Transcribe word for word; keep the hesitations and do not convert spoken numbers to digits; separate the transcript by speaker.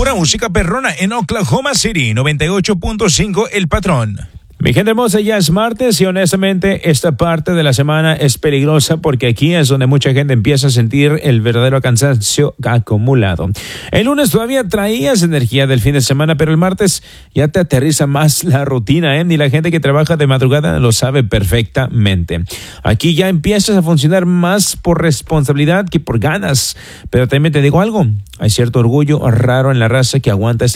Speaker 1: pura música perrona en Oklahoma City, noventa y ocho punto cinco El Patrón.
Speaker 2: Mi gente hermosa, ya es martes y honestamente esta parte de la semana es peligrosa porque aquí es donde mucha gente empieza a sentir el verdadero cansancio acumulado. El lunes todavía traías energía del fin de semana, pero el martes ya te aterriza más la rutina, ¿eh? Y la gente que trabaja de madrugada lo sabe perfectamente. Aquí ya empiezas a funcionar más por responsabilidad que por ganas, pero también te digo algo, hay cierto orgullo raro en la raza que aguanta